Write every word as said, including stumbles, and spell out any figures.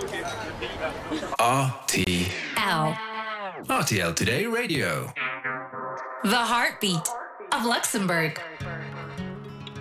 R T L. R T L Today Radio. The heartbeat of Luxembourg.